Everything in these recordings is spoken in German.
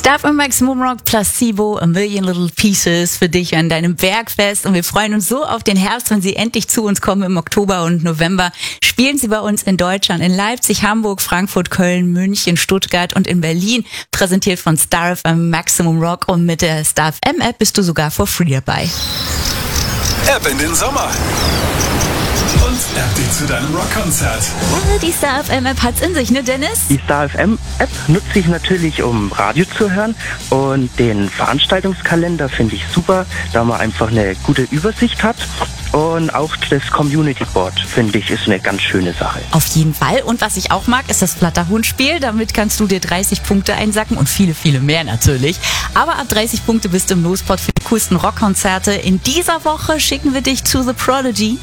Star FM Maximum Rock, Placebo, A Million Little Pieces für dich an deinem Bergfest. Und wir freuen uns so auf den Herbst, wenn sie endlich zu uns kommen im Oktober und November. Spielen sie bei uns in Deutschland, in Leipzig, Hamburg, Frankfurt, Köln, München, Stuttgart und in Berlin. Präsentiert von Star FM Maximum Rock. Und mit der Star FM App bist du sogar for free dabei. App in den Sommer. Und App dich zu deinem Rockkonzert. Die Star FM App hat's in sich, ne Dennis? Die Star FM App nutze ich natürlich, um Radio zu hören, und den Veranstaltungskalender finde ich super, da man einfach eine gute Übersicht hat, und auch das Community Board finde ich ist eine ganz schöne Sache. Auf jeden Fall. Und was ich auch mag, ist das Flatterhund-Spiel. Damit kannst du dir 30 Punkte einsacken und viele, viele mehr natürlich. Aber ab 30 Punkte bist du im Lospot für die coolsten Rockkonzerte. In dieser Woche schicken wir dich zu The Prodigy.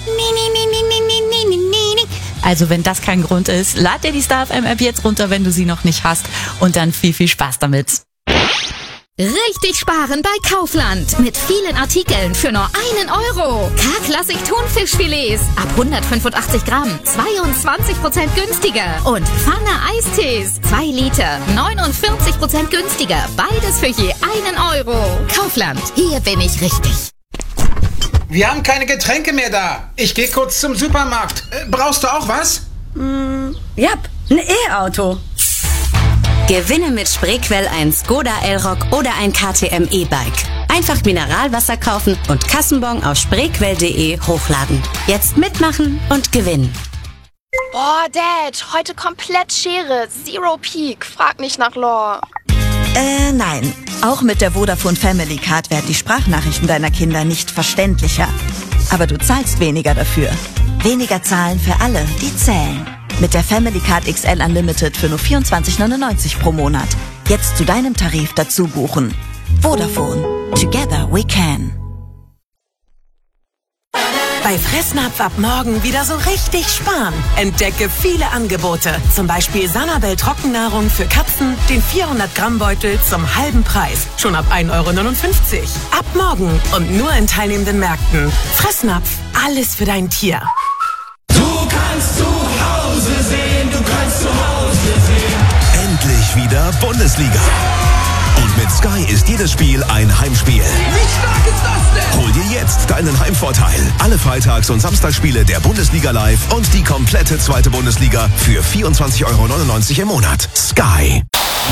Also wenn das kein Grund ist, lad dir die Star FM App jetzt runter, wenn du sie noch nicht hast. Und dann viel, viel Spaß damit. Richtig sparen bei Kaufland. Mit vielen Artikeln für nur 1 Euro. K-Klassik Thunfischfilets ab 185 Gramm. 22% günstiger. Und Pfanne Eistees. 2 Liter. 49% günstiger. Beides für je 1 Euro. Kaufland. Hier bin ich richtig. Wir haben keine Getränke mehr da. Ich gehe kurz zum Supermarkt. Brauchst du auch was? Ja, ein E-Auto. Gewinne mit Spreequell ein Skoda Elrock oder ein KTM E-Bike. Einfach Mineralwasser kaufen und Kassenbon auf spreequell.de hochladen. Jetzt mitmachen und gewinnen. Boah, Dad, heute komplett Schere. Zero Peak. Frag nicht nach Lore. Nein. Auch mit der Vodafone Family Card werden die Sprachnachrichten deiner Kinder nicht verständlicher. Aber du zahlst weniger dafür. Weniger zahlen für alle, die zählen. Mit der Family Card XL Unlimited für nur 24,99 pro Monat. Jetzt zu deinem Tarif dazu buchen. Vodafone. Together we can. Bei Fressnapf ab morgen wieder so richtig sparen. Entdecke viele Angebote. Zum Beispiel Sanabel Trockennahrung für Katzen, den 400-Gramm-Beutel zum halben Preis. Schon ab 1,59 Euro. Ab morgen und nur in teilnehmenden Märkten. Fressnapf, alles für dein Tier. Du kannst zu Hause sehen, du kannst zu Hause sehen. Endlich wieder Bundesliga. Und mit Sky ist jedes Spiel ein Heimspiel. Wie stark ist das denn? Hol dir jetzt deinen Heimvorteil. Alle Freitags- und Samstagsspiele der Bundesliga live und die komplette zweite Bundesliga für 24,99 € im Monat. Sky.